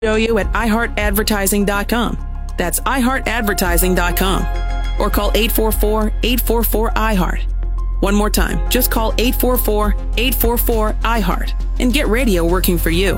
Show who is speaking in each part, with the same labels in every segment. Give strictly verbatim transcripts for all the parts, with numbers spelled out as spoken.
Speaker 1: Show you at i heart advertising dot com. That's i heart advertising dot com. Or call eight four four, eight four four, I heart. One more time, just call eight four four, eight four four, I heart and get radio working for you.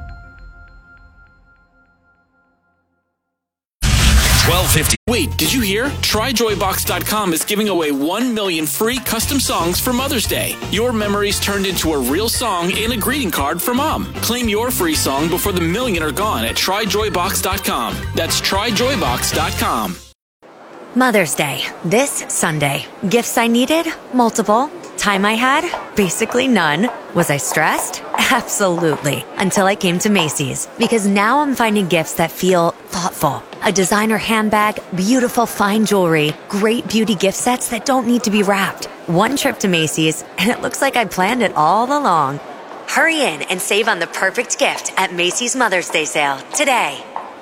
Speaker 2: twelve fifty. Wait, did you hear? try joy box dot com is giving away one million free custom songs for Mother's Day. Your memories turned into a real song and a greeting card for Mom. Claim your free song before the million are gone at try joy box dot com. That's try joy box dot com.
Speaker 3: Mother's Day, this Sunday. Gifts I needed? Multiple. Time I had? Basically none. Was I stressed? Absolutely. Until I came to Macy's. Because now I'm finding gifts that feel thoughtful. A designer handbag, beautiful fine jewelry, great beauty gift sets that don't need to be wrapped. One trip to Macy's, and it looks like I planned it all along. Hurry in and save on the perfect gift at Macy's Mother's Day sale today.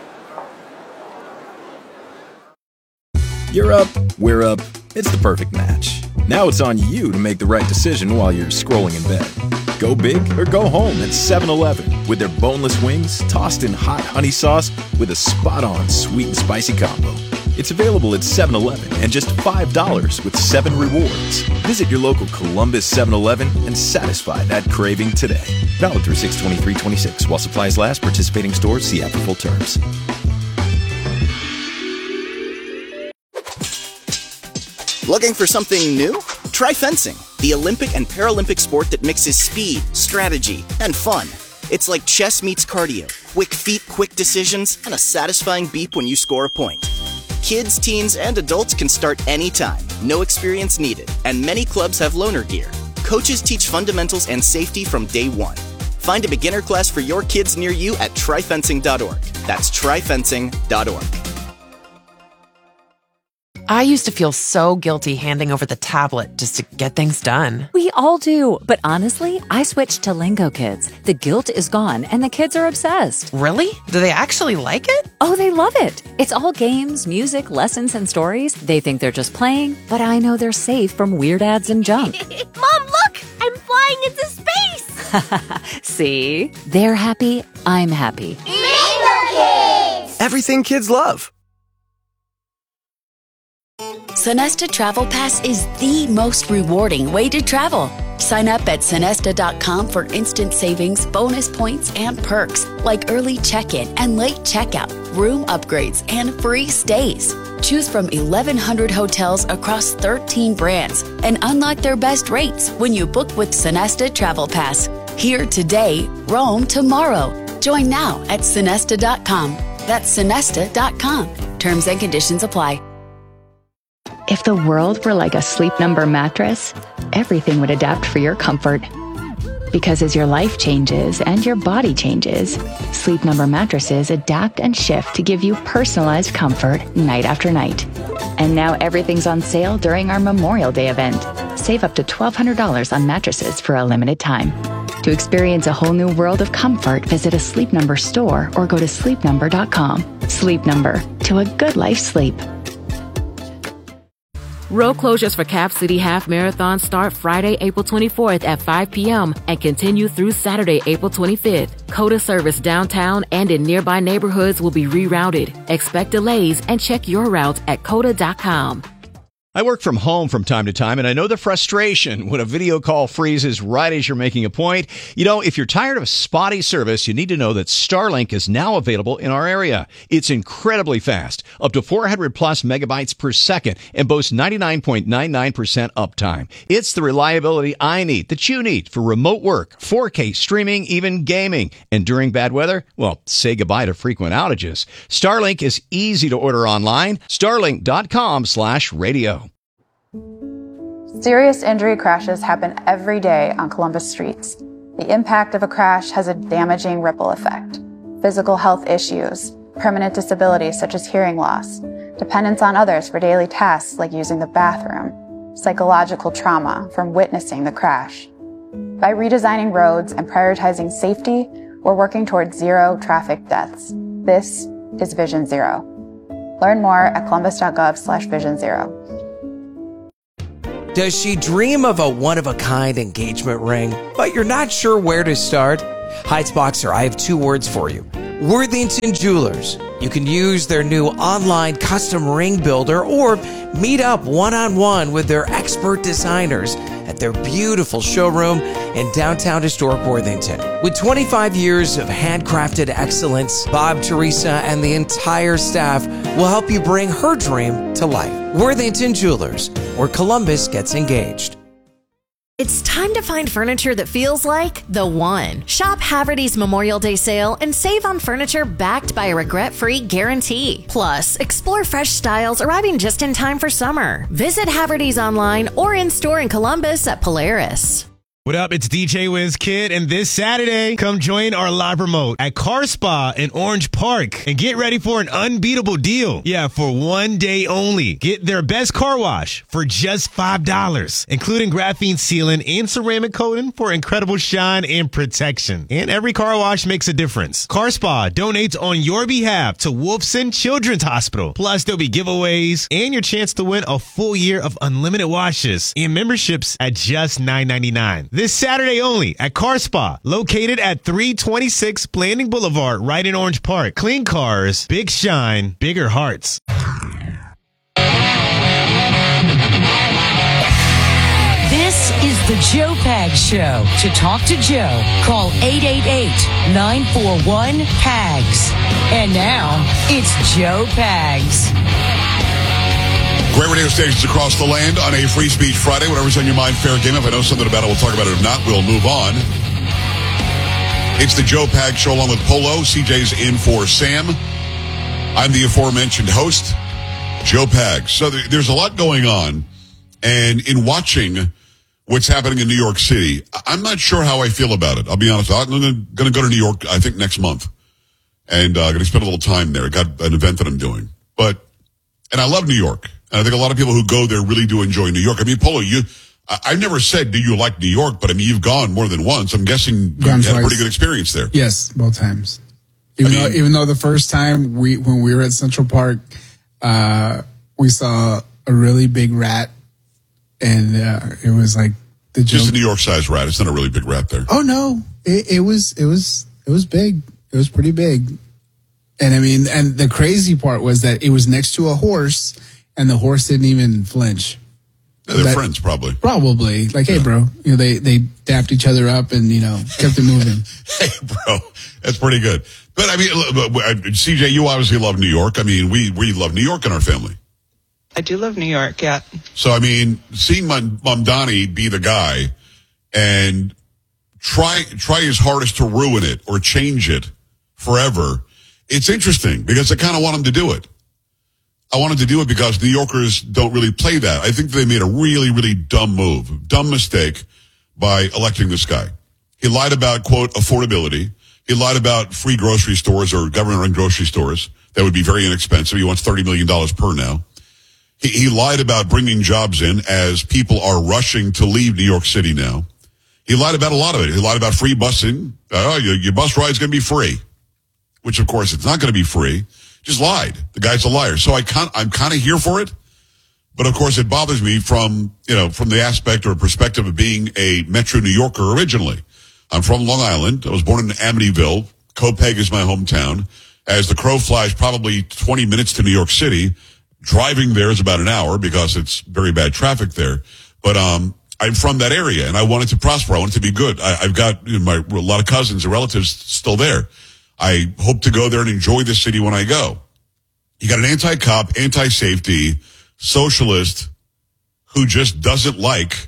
Speaker 4: You're up, we're up. It's the perfect match. Now it's on you to make the right decision while you're scrolling in bed. Go big or go home at seven eleven with their boneless wings tossed in hot honey sauce with a spot-on sweet and spicy combo. It's available at seven eleven and just five dollars with seven rewards. Visit your local Columbus seven eleven and satisfy that craving today. Valid through six twenty-three twenty-six. While supplies last, participating stores, see app for full terms.
Speaker 5: Looking for something new? Try fencing, the Olympic and Paralympic sport that mixes speed, strategy, and fun. It's like chess meets cardio, quick feet, quick decisions, and a satisfying beep when you score a point. Kids, teens, and adults can start anytime, no experience needed, and many clubs have loaner gear. Coaches teach fundamentals and safety from day one. Find a beginner class for your kids near you at try fencing dot org. That's try fencing dot org.
Speaker 6: I used to feel so guilty handing over the tablet just to get things done.
Speaker 7: We all do. But honestly, I switched to Lingo Kids. The guilt is gone and the kids are obsessed.
Speaker 6: Really? Do they actually like it?
Speaker 7: Oh, they love it. It's all games, music, lessons, and stories. They think they're just playing, but I know they're safe from weird ads and junk.
Speaker 8: Mom, look! I'm flying into space!
Speaker 7: See? They're happy. I'm happy.
Speaker 8: Lingo Kids!
Speaker 9: Everything kids love.
Speaker 10: Sonesta Travel Pass is the most rewarding way to travel. Sign up at Sonesta dot com for instant savings, bonus points, and perks like early check-in and late checkout, room upgrades, and free stays. Choose from eleven hundred hotels across thirteen brands and unlock their best rates when you book with Sonesta Travel Pass. Here today, roam tomorrow. Join now at Sonesta dot com. That's Sonesta dot com. Terms and conditions apply.
Speaker 11: If the world were like a Sleep Number mattress, everything would adapt for your comfort. Because as your life changes and your body changes, Sleep Number mattresses adapt and shift to give you personalized comfort night after night. And now everything's on sale during our Memorial Day event. Save up to twelve hundred dollars on mattresses for a limited time. To experience a whole new world of comfort, visit a Sleep Number store or go to sleep number dot com. Sleep Number, to a good life sleep.
Speaker 12: Road closures for Cap City Half Marathon start Friday, April twenty-fourth at five p.m. and continue through Saturday, April twenty-fifth. COTA service downtown and in nearby neighborhoods will be rerouted. Expect delays and check your route at cota dot com.
Speaker 13: I work from home from time to time, and I know the frustration when a video call freezes right as you're making a point. You know, if you're tired of spotty service, you need to know that Starlink is now available in our area. It's incredibly fast, up to four hundred plus megabytes per second, and boasts ninety-nine point nine nine percent uptime. It's the reliability I need, that you need, for remote work, four K streaming, even gaming. And during bad weather, well, say goodbye to frequent outages. Starlink is easy to order online. starlink dot com slash radio.
Speaker 14: Serious injury crashes happen every day on Columbus streets. The impact of a crash has a damaging ripple effect. Physical health issues, permanent disabilities such as hearing loss, dependence on others for daily tasks like using the bathroom, psychological trauma from witnessing the crash. By redesigning roads and prioritizing safety, we're working towards zero traffic deaths. This is Vision Zero. Learn more at columbus dot gov slash vision zero.
Speaker 15: Does she dream of a one-of-a-kind engagement ring, but you're not sure where to start? Heights Boxer, I have two words for you. Worthington Jewelers. You can use their new online custom ring builder or meet up one-on-one with their expert designers at their beautiful showroom in downtown historic Worthington. With twenty-five years of handcrafted excellence, Bob, Teresa, and the entire staff will help you bring her dream to life. Worthington Jewelers, where Columbus gets engaged.
Speaker 9: It's time to find furniture that feels like the one. Shop Haverty's Memorial Day sale and save on furniture backed by a regret-free guarantee. Plus, explore fresh styles arriving just in time for summer. Visit Haverty's online or in-store in Columbus at Polaris.
Speaker 16: What up? It's D J Wiz Kid, and this Saturday, come join our live remote at Car Spa in Orange Park and get ready for an unbeatable deal. Yeah, for one day only. Get their best car wash for just five dollars, including graphene sealing and ceramic coating for incredible shine and protection. And every car wash makes a difference. Car Spa donates on your behalf to Wolfson Children's Hospital. Plus, there'll be giveaways and your chance to win a full year of unlimited washes and memberships at just nine ninety-nine. This Saturday only at Car Spa, located at three twenty-six Blanding Boulevard, right in Orange Park. Clean cars, big shine, bigger hearts.
Speaker 17: This is the Joe Pags Show. To talk to Joe, call eight eight eight, nine four one, P A G S. And now, it's Joe Pags.
Speaker 18: Great radio stations across the land on a Free Speech Friday. Whatever's on your mind, fair game. If I know something about it, we'll talk about it. If not, we'll move on. It's the Joe Pags Show along with Polo. C J's in for Sam. I'm the aforementioned host, Joe Pags. So there's a lot going on. And in watching what's happening in New York City, I'm not sure how I feel about it. I'll be honest. I'm going to go to New York, I think, next month. And I'm uh, going to spend a little time there. I got an event that I'm doing. But, and I love New York. And I think a lot of people who go there really do enjoy New York. I mean, Polo, you, I, I've never said, do you like New York? But I mean, you've gone more than once. I'm guessing you had a pretty good experience there.
Speaker 19: Yes, both times. Even I mean, though, even though the first time we, when we were at Central Park, uh, we saw a really big rat, and uh, it was like the joke.
Speaker 18: Just a New York sized rat. It's not a really big rat there.
Speaker 19: Oh no, it, it was, it was, it was big. It was pretty big. And I mean, and the crazy part was that it was next to a horse. And the horse didn't even flinch.
Speaker 18: Yeah, they're
Speaker 19: that,
Speaker 18: friends, probably.
Speaker 19: Probably. Like, hey, yeah. bro. You know, they, they dapped each other up and, you know, kept it moving.
Speaker 18: Hey, bro. That's pretty good. But, I mean, C J, you obviously love New York. I mean, we, we love New York in our family.
Speaker 20: I do love New York, yeah.
Speaker 18: So, I mean, seeing Mamdani be the guy and try try his hardest to ruin it or change it forever, it's interesting because I kind of want him to do it. I wanted to do it because New Yorkers don't really play that. I think they made a really, really dumb move, dumb mistake by electing this guy. He lied about, quote, affordability. He lied about free grocery stores or government-run grocery stores that would be very inexpensive. He wants thirty million dollars per now. He, he lied about bringing jobs in as people are rushing to leave New York City now. He lied about a lot of it. He lied about free busing. Oh, your, your bus ride's going to be free, which, of course, it's not going to be free. Just lied. The guy's a liar. So I can't, I'm kind of here for it. But of course it bothers me from, you know, from the aspect or perspective of being a Metro New Yorker originally. I'm from Long Island. I was born in Amityville. Copiague is my hometown. As the crow flies, probably twenty minutes to New York City. Driving there is about an hour because it's very bad traffic there. But, um, I'm from that area and I wanted to prosper. I wanted to be good. I, I've got you know, my, a lot of cousins and relatives still there. I hope to go there and enjoy the city when I go. You got an anti-cop, anti-safety, socialist who just doesn't like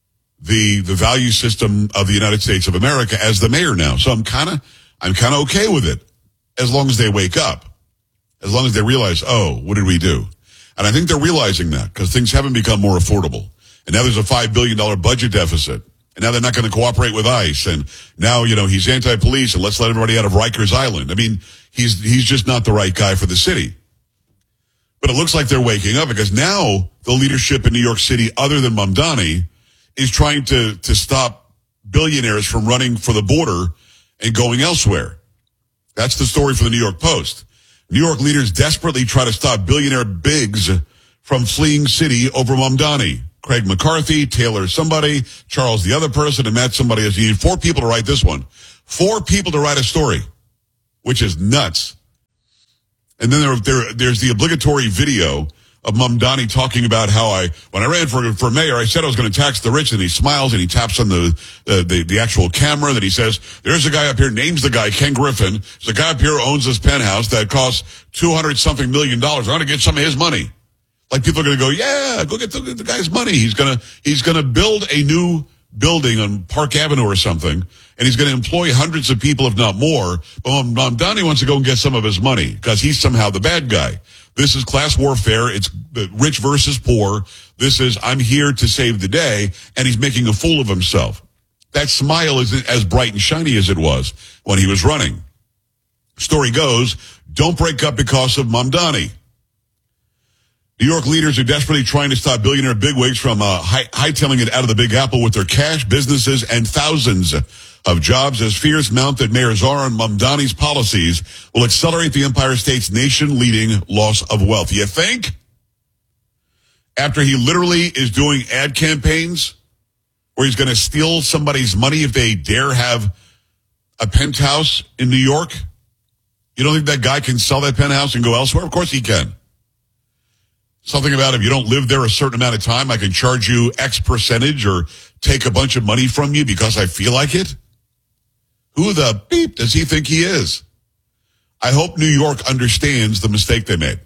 Speaker 18: the the value system of the United States of America as the mayor now. So I'm kind of I'm kind of okay with it as long as they wake up, as long as they realize, oh, what did we do? And I think they're realizing that because things haven't become more affordable. And now there's a five billion dollars budget deficit. And now they're not going to cooperate with ICE. And now, you know, he's anti-police and let's let everybody out of Rikers Island. I mean, he's he's just not the right guy for the city. But it looks like they're waking up because now the leadership in New York City, other than Mamdani, is trying to, to stop billionaires from running for the border and going elsewhere. That's the story for the New York Post. New York leaders desperately try to stop billionaire bigs from fleeing city over Mamdani. Craig McCarthy, Taylor somebody, Charles the other person, and Matt somebody else. You need four people to write this one. Four people to write a story which is nuts. And then there, there there's the obligatory video of Mamdani talking about how I, when I ran for for mayor, I said I was going to tax the rich, and he smiles and he taps on the, uh, the the actual camera. Then he says, "There's a guy up here," names the guy, Ken Griffin. There's a guy up here who owns this penthouse that costs two hundred something million dollars. I want to get some of his money. Like people are going to go, yeah, go get the, the guy's money. He's gonna he's gonna build a new building on Park Avenue or something, and he's going to employ hundreds of people, if not more. But Mamdani wants to go and get some of his money because he's somehow the bad guy. This is class warfare. It's rich versus poor. This is, I'm here to save the day, and he's making a fool of himself. That smile isn't as bright and shiny as it was when he was running. Story goes, don't break up because of Mamdani. New York leaders are desperately trying to stop billionaire bigwigs from uh, high- hightailing it out of the Big Apple with their cash, businesses, and thousands of jobs as fears mount that Mayor Zahran and Mamdani's policies will accelerate the Empire State's nation-leading loss of wealth. You think? After he literally is doing ad campaigns where he's going to steal somebody's money if they dare have a penthouse in New York? You don't think that guy can sell that penthouse and go elsewhere? Of course he can. Something about if you don't live there a certain amount of time, I can charge you X percentage or take a bunch of money from you because I feel like it? Who the beep does he think he is? I hope New York understands the mistake they made.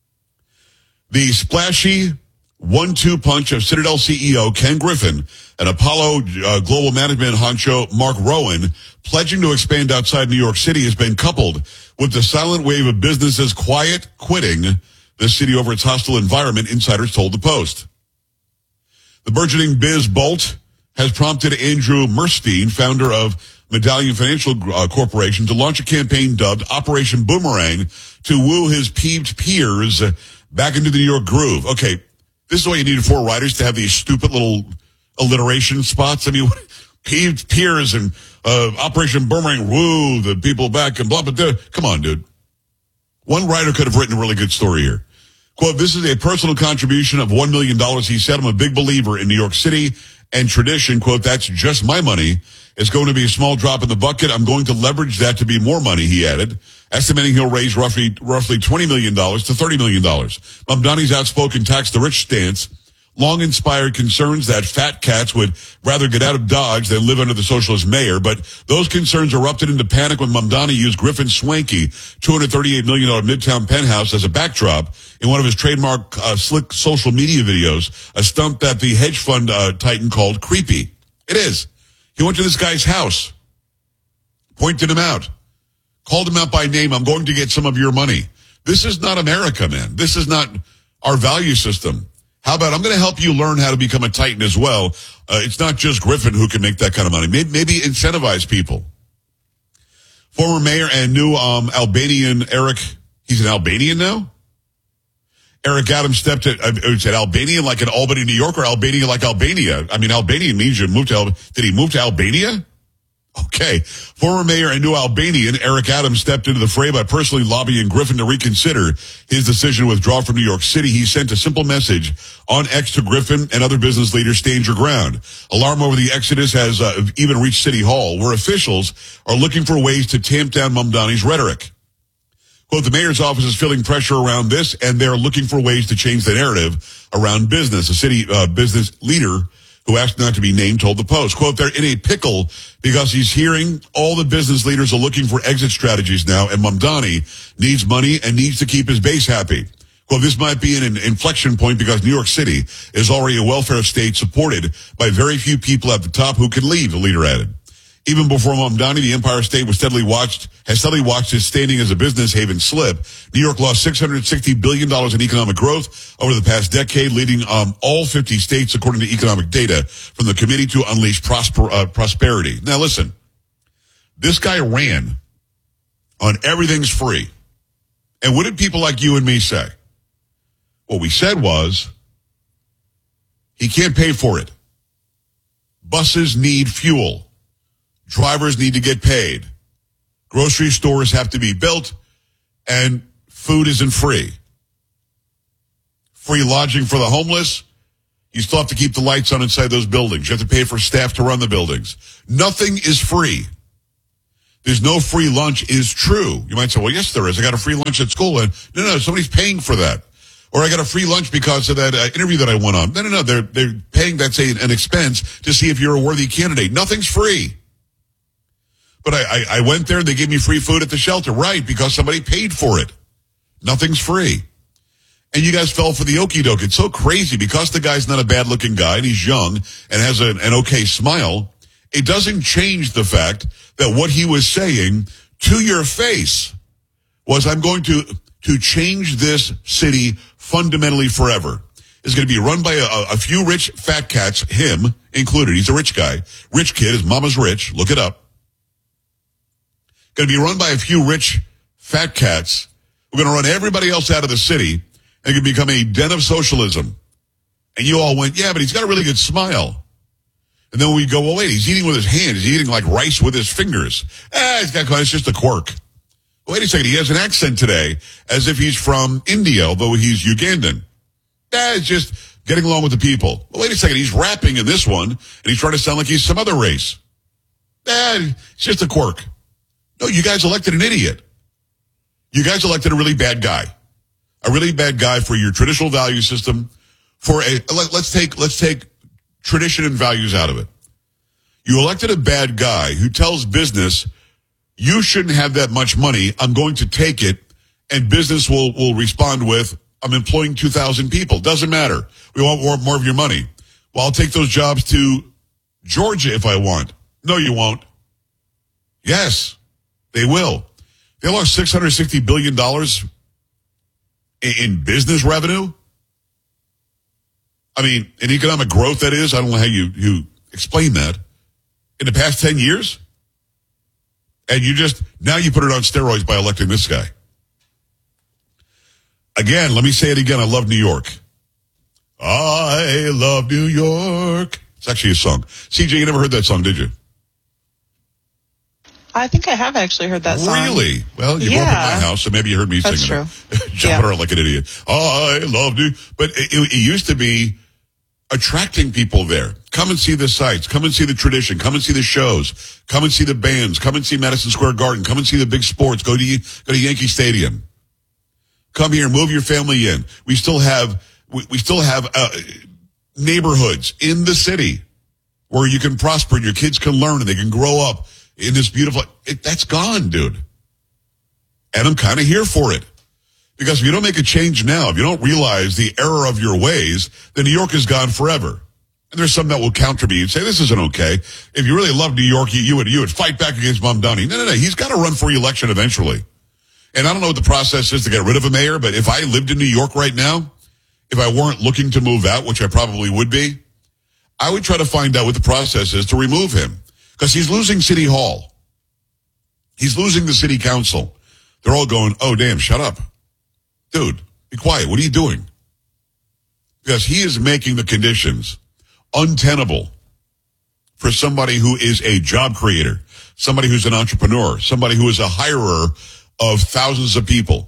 Speaker 18: The splashy one two punch of Citadel C E O Ken Griffin and Apollo uh, Global Management honcho Mark Rowan pledging to expand outside New York City has been coupled with the silent wave of businesses quiet quitting the city over its hostile environment, insiders told the Post. The burgeoning Biz Bolt has prompted Andrew Murstein, founder of Medallion Financial uh, Corporation, to launch a campaign dubbed Operation Boomerang to woo his peeved peers back into the New York groove. Okay, this is why you need four writers to have these stupid little alliteration spots. I mean, what, peeved peers and uh, Operation Boomerang, woo the people back and blah, blah, blah. Come on, dude. One writer could have written a really good story here. Quote, this is a personal contribution of one million dollars. He said, I'm a big believer in New York City and tradition. Quote, that's just my money. It's going to be a small drop in the bucket. I'm going to leverage that to be more money, he added, estimating he'll raise roughly roughly twenty million dollars to thirty million dollars. Mamdani's outspoken tax the rich stance long inspired concerns that fat cats would rather get out of Dodge than live under the socialist mayor, but those concerns erupted into panic when Mamdani used Griffin's swanky two hundred thirty-eight million dollars Midtown penthouse as a backdrop in one of his trademark uh, slick social media videos, a stunt that the hedge fund uh, titan called creepy. It is. He went to this guy's house, pointed him out, called him out by name. I'm going to get some of your money. This is not America, man. This is not our value system. How about I'm going to help you learn how to become a titan as well. Uh, it's not just Griffin who can make that kind of money. Maybe, maybe incentivize people. Former mayor and new um, Albanian Eric, he's an Albanian now? Eric Adams stepped at, uh, is it Albanian like in Albany, New York, or Albania like Albania? I mean, Albanian means you moved to Al- Did he move to Albania? Okay. Former mayor and new Albanian Eric Adams stepped into the fray by personally lobbying Griffin to reconsider his decision to withdraw from New York City. He sent a simple message on X to Griffin and other business leaders, stand your ground. Alarm over the exodus has uh, even reached City Hall, where officials are looking for ways to tamp down Mamdani's rhetoric. Quote, the mayor's office is feeling pressure around this, and they're looking for ways to change the narrative around business. A city uh, business leader who asked not to be named told the Post, quote, they're in a pickle because he's hearing all the business leaders are looking for exit strategies now, and Mamdani needs money and needs to keep his base happy. Quote, this might be an inflection point because New York City is already a welfare state supported by very few people at the top who can leave, the leader added. Even before Mamdani, the Empire State was steadily watched, has steadily watched his standing as a business haven slip. New York lost six hundred sixty billion dollars in economic growth over the past decade, leading um, all fifty states, according to economic data from the Committee to Unleash Prosper, uh, Prosperity. Now listen, this guy ran on everything's free. And what did people like you and me say? What we said was, he can't pay for it. Buses need fuel. Drivers need to get paid. Grocery stores have to be built, and food isn't free. Free lodging for the homeless. You still have to keep the lights on inside those buildings. You have to pay for staff to run the buildings. Nothing is free. there's no free lunch is true. You might say, well, yes, there is. I got a free lunch at school. And no, no, somebody's paying for that. Or I got a free lunch because of that uh, interview that I went on. No, no, no. They're, they're paying, that's a, an expense to see if you're a worthy candidate. Nothing's free. But I, I, I went there and they gave me free food at the shelter. Right, because somebody paid for it. Nothing's free. And you guys fell for the okie doke. It's so crazy because the guy's not a bad looking guy and he's young and has a, an okay smile. It doesn't change the fact that what he was saying to your face was, I'm going to, to change this city fundamentally forever. It's going to be run by a, a few rich fat cats, him included. He's a rich guy. Rich kid. His mama's rich. Look it up. Going to be run by a few rich fat cats. We're going to run everybody else out of the city. And it could become a den of socialism. And you all went, yeah, but he's got a really good smile. And then we go, well, wait, he's eating with his hands. He's eating like rice with his fingers. Ah, it's, got, it's just a quirk. Wait a second, he has an accent today as if he's from India, although he's Ugandan. Ah, it's just getting along with the people. Well, wait a second, he's rapping in this one, and he's trying to sound like he's some other race. Ah, it's just a quirk. No, you guys elected an idiot. You guys elected a really bad guy. A really bad guy for your traditional value system. For a let, let's take let's take tradition and values out of it. You elected a bad guy who tells business, you shouldn't have that much money. I'm going to take it, and business will will respond with, I'm employing two thousand people. Doesn't matter. We want more, more of your money. Well, I'll take those jobs to Georgia if I want. No, you won't. Yes, they will. They lost six hundred sixty billion dollars in business revenue. I mean, in economic growth, that is. I don't know how you, you explain that. In the past ten years? And you just, now you put it on steroids by electing this guy. Again, let me say it again. I love New York. I love New York. It's actually a song. C J, you never heard that song, did you?
Speaker 20: I think I have actually heard that song.
Speaker 18: Really? Well, you
Speaker 20: yeah.
Speaker 18: grew up at my house, so maybe you heard me
Speaker 20: That's
Speaker 18: singing
Speaker 20: true.
Speaker 18: it. Jumping
Speaker 20: yeah.
Speaker 18: around like an idiot. I love you. But it, it used to be attracting people there. Come and see the sights. Come and see the tradition. Come and see the shows. Come and see the bands. Come and see Madison Square Garden. Come and see the big sports. Go to, go to Yankee Stadium. Come here. Move your family in. We still have, we, we still have uh, neighborhoods in the city where you can prosper and your kids can learn and they can grow up in this beautiful, it, that's gone, dude. And I'm kind of here for it. Because if you don't make a change now, if you don't realize the error of your ways, then New York is gone forever. And there's some that will counter me and say, this isn't okay. If you really love New York, you, you would, you would fight back against Mamdani. No, no, no. He's got to run for election eventually. And I don't know what the process is to get rid of a mayor, but if I lived in New York right now, if I weren't looking to move out, which I probably would be, I would try to find out what the process is to remove him. Because he's losing City Hall. He's losing the city council. They're all going, oh, damn, shut up. Dude, be quiet. What are you doing? Because he is making the conditions untenable for somebody who is a job creator, somebody who's an entrepreneur, somebody who is a hirer of thousands of people.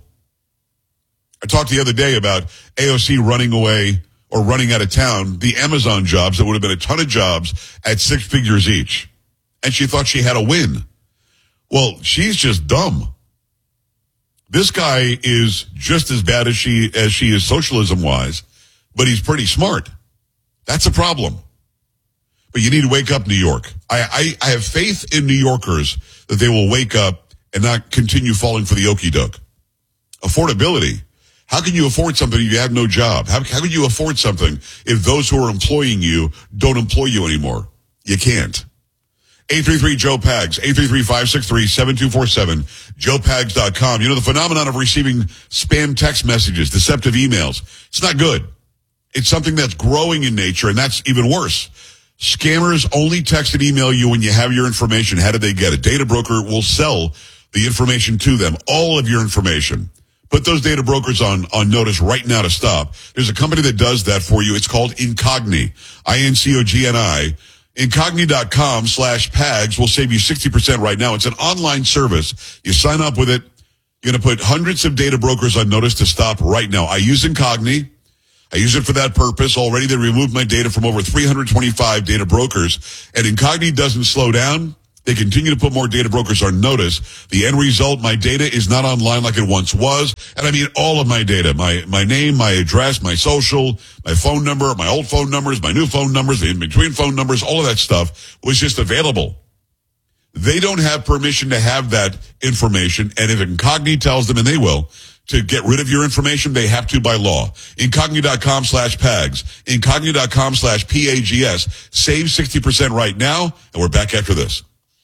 Speaker 18: I talked the other day about A O C running away or running out of town the Amazon jobs that would have been a ton of jobs at six figures each. And she thought she had a win. Well, she's just dumb. This guy is just as bad as she as she is socialism-wise, but he's pretty smart. That's a problem. But you need to wake up, New York. I, I, I have faith in New Yorkers that they will wake up and not continue falling for the okie doke. Affordability. How can you afford something if you have no job? How, how can you afford something if those who are employing you don't employ you anymore? You can't. eight three three Joe Pags, eight three three, five six three, seven two four seven, joe pags dot com. You know, the phenomenon of receiving spam text messages, deceptive emails, it's not good. It's something that's growing in nature, and that's even worse. Scammers only text and email you when you have your information. How do they get it? Data broker will sell the information to them, all of your information. Put those data brokers on, on notice right now to stop. There's a company that does that for you. It's called Incogni, I N C O G N I. Incogni.com slash Pags will save you sixty percent right now. It's an online service. You sign up with it. You're going to put hundreds of data brokers on notice to stop right now. I use Incogni. I use it for that purpose. Already they removed my data from over three hundred twenty-five data brokers. And Incogni doesn't slow down. They continue to put more data brokers on notice. The end result, my data is not online like it once was. And I mean all of my data, my, my name, my address, my social, my phone number, my old phone numbers, my new phone numbers, the in-between phone numbers, all of that stuff was just available. They don't have permission to have that information. And if Incogni tells them, and they will, to get rid of your information, they have to by law. Incogni.com slash PAGS. Incogni.com slash P A G S. Save sixty percent right now. And we're back after this.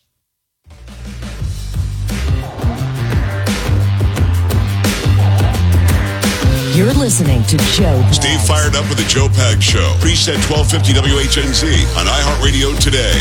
Speaker 17: You're listening to Joe Pags.
Speaker 18: Stay fired up with the Joe Pags Show. Preset twelve fifty W H N Z on iHeartRadio today.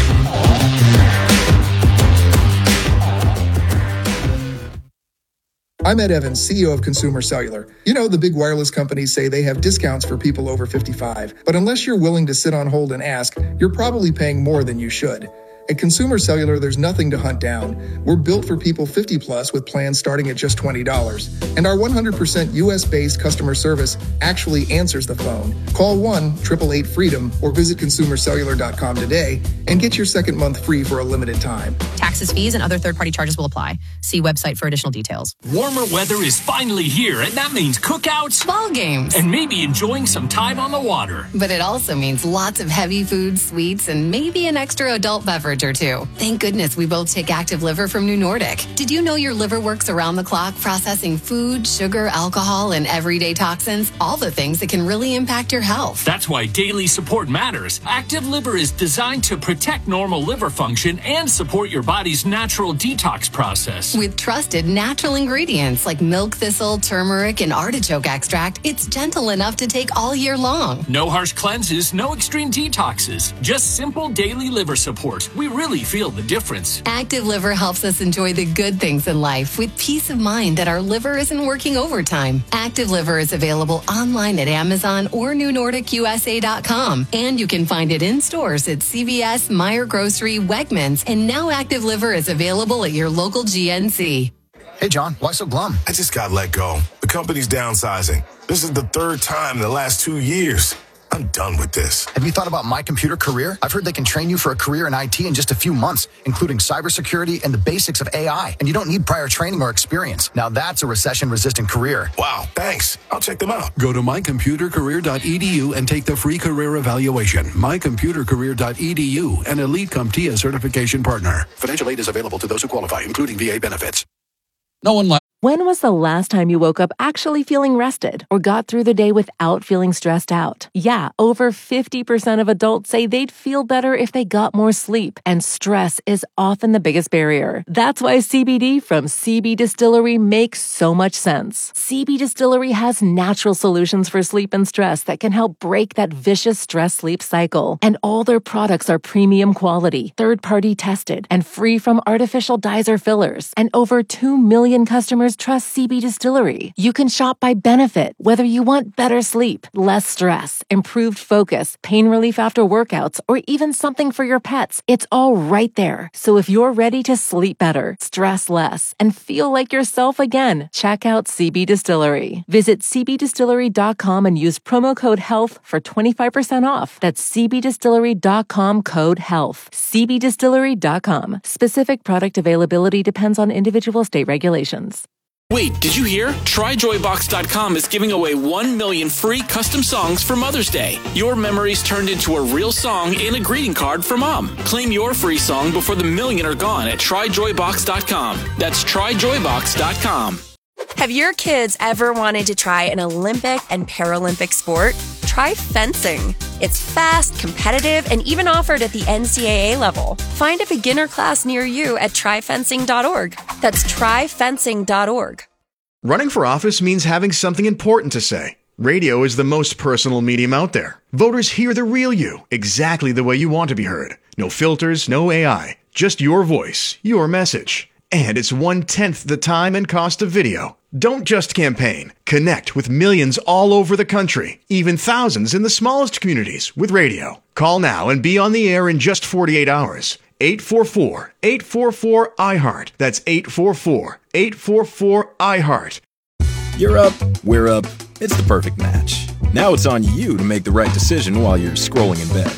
Speaker 21: I'm Ed Evans, C E O of Consumer Cellular. You know, the big wireless companies say they have discounts for people over fifty-five. But unless you're willing to sit on hold and ask, you're probably paying more than you should. At Consumer Cellular, there's nothing to hunt down. We're built for people fifty plus with plans starting at just twenty dollars. And our one hundred percent U S-based customer service actually answers the phone. Call one eight eight eight freedom or visit consumer cellular dot com today and get your second month free for a limited time.
Speaker 22: Taxes, fees, and other third-party charges will apply. See website for additional details.
Speaker 23: Warmer weather is finally here, and that means cookouts,
Speaker 24: ball games,
Speaker 23: and maybe enjoying some time on the water.
Speaker 24: But it also means lots of heavy foods, sweets, and maybe an extra adult beverage or two. Thank goodness we both take Active Liver from New Nordic. Did you know your liver works around the clock processing food, sugar, alcohol, and everyday toxins? All the things that can really impact your health.
Speaker 23: That's why daily support matters. Active Liver is designed to protect normal liver function and support your body's natural detox process.
Speaker 24: With trusted natural ingredients like milk thistle, turmeric, and artichoke extract, it's gentle enough to take all year long.
Speaker 23: No harsh cleanses, no extreme detoxes. Just simple daily liver support. We really feel the difference.
Speaker 24: Active Liver helps us enjoy the good things in life with peace of mind that our liver isn't working overtime. Active Liver is available online at Amazon or new nordic U S A dot com. And you can find it in stores at C V S, Meijer Grocery, Wegmans, and now Active Liver is available at your local G N C.
Speaker 25: Hey, John, why so glum?
Speaker 26: I just got let go. The company's downsizing. This is the third time in the last two years. I'm done with this.
Speaker 25: Have you thought about My Computer Career? I've heard they can train you for a career in I T in just a few months, including cybersecurity and the basics of A I. And you don't need prior training or experience. Now that's a recession-resistant career.
Speaker 26: Wow, thanks. I'll check them out.
Speaker 27: Go to my computer career dot e d u and take the free career evaluation. my computer career dot e d u, an elite CompTIA certification partner. Financial aid is available to those who qualify, including V A benefits.
Speaker 28: No one likes. When was the last time you woke up actually feeling rested or got through the day without feeling stressed out? Yeah, over fifty percent of adults say they'd feel better if they got more sleep, and stress is often the biggest barrier. That's why C B D from C B Distillery makes so much sense. C B Distillery has natural solutions for sleep and stress that can help break that vicious stress-sleep cycle. And all their products are premium quality, third-party tested, and free from artificial dyes or fillers. And over two million customers trust C B Distillery. You can shop by benefit, whether you want better sleep, less stress, improved focus, pain relief after workouts, or even something for your pets. It's all right there. So if you're ready to sleep better, stress less, and feel like yourself again, check out C B Distillery. Visit c b distillery dot com and use promo code HEALTH for twenty-five percent off. That's c b distillery dot com code HEALTH. c b distillery dot com. Specific product availability depends on individual state regulations.
Speaker 2: Wait, did you hear? try joy box dot com is giving away one million free custom songs for Mother's Day. Your memories turned into a real song and a greeting card for Mom. Claim your free song before the million are gone at try joy box dot com. That's try joy box dot com.
Speaker 29: Have your kids ever wanted to try an Olympic and Paralympic sport? Try fencing. It's fast, competitive, and even offered at the N C double A level. Find a beginner class near you at try fencing dot org. That's try fencing dot org.
Speaker 30: Running for office means having something important to say. Radio is the most personal medium out there. Voters hear the real you, exactly the way you want to be heard. No filters, no A I. Just your voice, your message. And it's one-tenth the time and cost of video. Don't just campaign. Connect with millions all over the country, even thousands in the smallest communities with radio. Call now and be on the air in just forty-eight hours. eight four four, eight four four, I heart. That's eight four four, eight four four, I heart.
Speaker 4: You're up, we're up. It's the perfect match. Now it's on you to make the right decision while you're scrolling in bed.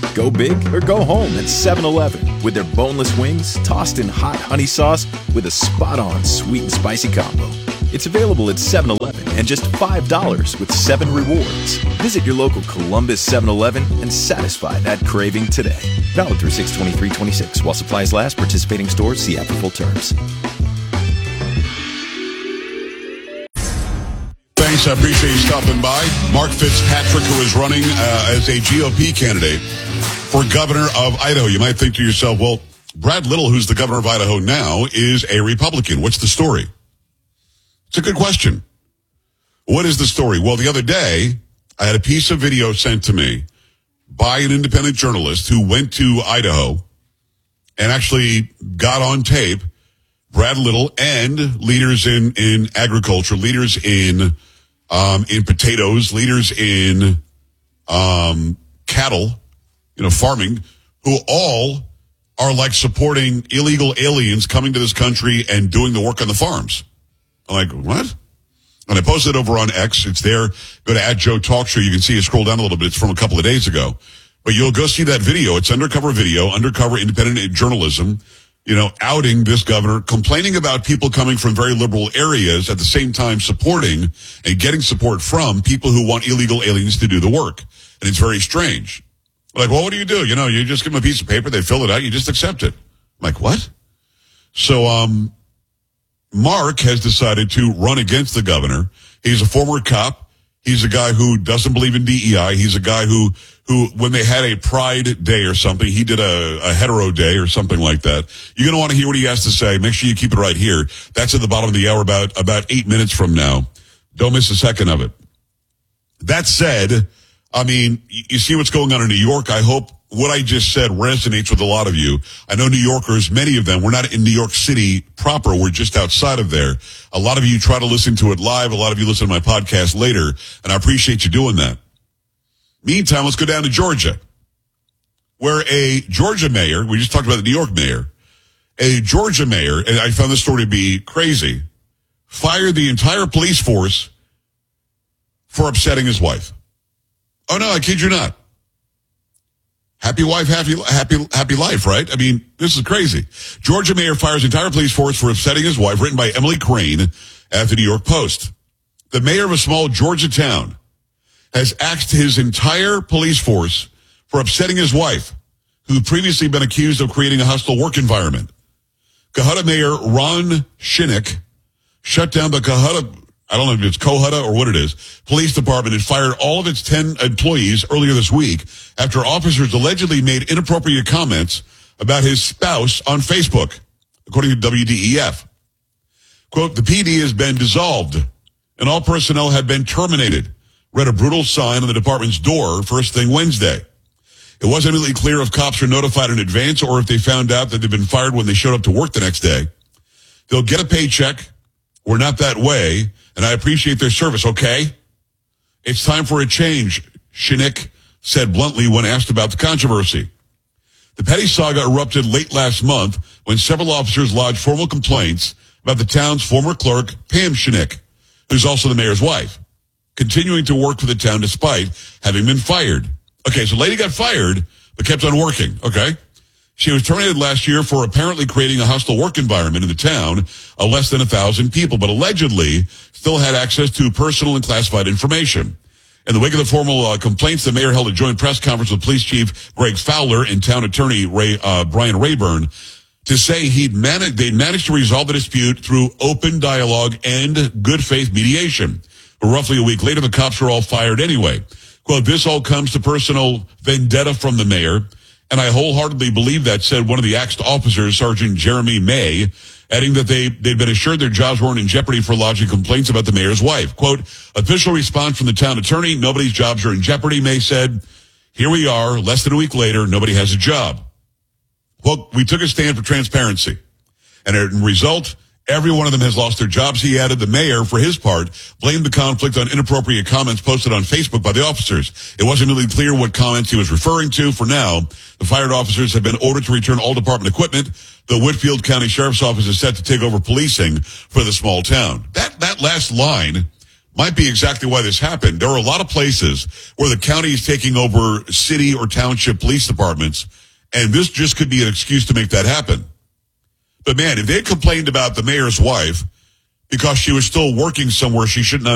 Speaker 4: Go big or go home at seven eleven with their boneless wings tossed in hot honey sauce with a spot-on sweet and spicy combo. It's available at seven eleven and just five dollars with seven rewards. Visit your local Columbus seven eleven and satisfy that craving today. Valid through six twenty-three twenty-six. While supplies last, participating stores, see app for full terms.
Speaker 18: Thanks, I appreciate you stopping by. Mark Fitzpatrick, who is running uh, as a G O P candidate for governor of Idaho. You might think to yourself, well, Brad Little, who's the governor of Idaho now, is a Republican. What's the story? It's a good question. What is the story? Well, the other day, I had a piece of video sent to me by an independent journalist who went to Idaho and actually got on tape Brad Little and leaders in, in agriculture, leaders in um, in potatoes, leaders in um, cattle, you know, farming, who all are like supporting illegal aliens coming to this country and doing the work on the farms. I'm like, what? And I posted it over on X. It's there. Go to at Joe Talk Show. You can see it. Scroll down a little bit. It's from a couple of days ago. But you'll go see that video. It's undercover video, undercover independent journalism, you know, outing this governor, complaining about people coming from very liberal areas, at the same time supporting and getting support from people who want illegal aliens to do the work. And it's very strange. Like, well, what do you do? You know, you just give them a piece of paper, they fill it out, you just accept it. I'm like, what? So, um, Mark has decided to run against the governor. He's a former cop. He's a guy who doesn't believe in D E I. He's a guy who, who, when they had a pride day or something, he did a, a hetero day or something like that. You're going to want to hear what he has to say. Make sure you keep it right here. That's at the bottom of the hour, about, about eight minutes from now. Don't miss a second of it. That said, I mean, you see what's going on in New York. I hope what I just said resonates with a lot of you. I know New Yorkers, many of them, we're not in New York City proper. We're just outside of there. A lot of you try to listen to it live. A lot of you listen to my podcast later, and I appreciate you doing that. Meantime, let's go down to Georgia, where a Georgia mayor, we just talked about the New York mayor, a Georgia mayor, and I found this story to be crazy, fired the entire police force for upsetting his wife. Oh, no, I kid you not. Happy wife, happy, happy, happy life, right? I mean, this is crazy. Georgia mayor fires entire police force for upsetting his wife, written by Emily Crane at the New York Post. The mayor of a small Georgia town has axed his entire police force for upsetting his wife, who had previously been accused of creating a hostile work environment. Cohutta Mayor Ron Shinnick shut down the Cohutta, I don't know if it's Cohutta or what it is, police department and fired all of its ten employees earlier this week after officers allegedly made inappropriate comments about his spouse on Facebook, according to W D E F. Quote, the P D has been dissolved and all personnel have been terminated, read a brutal sign on the department's door first thing Wednesday. It wasn't really clear if cops were notified in advance or if they found out that they'd been fired when they showed up to work the next day. They'll get a paycheck. We're not that way, and I appreciate their service, okay? It's time for a change, Shinnick said bluntly when asked about the controversy. The petty saga erupted late last month when several officers lodged formal complaints about the town's former clerk, Pam Shinnick, who's also the mayor's wife, continuing to work for the town despite having been fired. Okay, so lady got fired, but kept on working, okay? She was terminated last year for apparently creating a hostile work environment in the town of less than a thousand people, but allegedly still had access to personal and classified information. In the wake of the formal uh, complaints, the mayor held a joint press conference with police chief Greg Fowler and town attorney Ray, uh, Brian Rayburn to say he'd managed, they'd managed to resolve the dispute through open dialogue and good faith mediation. But roughly a week later, the cops were all fired anyway. Quote, this all comes to personal vendetta from the mayor, and I wholeheartedly believe that, said one of the axed officers, Sergeant Jeremy May, adding that they, they'd been assured their jobs weren't in jeopardy for lodging complaints about the mayor's wife. Quote, official response from the town attorney, nobody's jobs are in jeopardy, May said. Here we are, less than a week later, nobody has a job. Quote, we took a stand for transparency, and as a result, every one of them has lost their jobs, he added. The mayor, for his part, blamed the conflict on inappropriate comments posted on Facebook by the officers. It wasn't really clear what comments he was referring to. For now, the fired officers have been ordered to return all department equipment. The Whitfield County Sheriff's Office is set to take over policing for the small town. That, that last line might be exactly why this happened. There are a lot of places where the county is taking over city or township police departments, and this just could be an excuse to make that happen. But man, if they had complained about the mayor's wife because she was still working somewhere she shouldn't have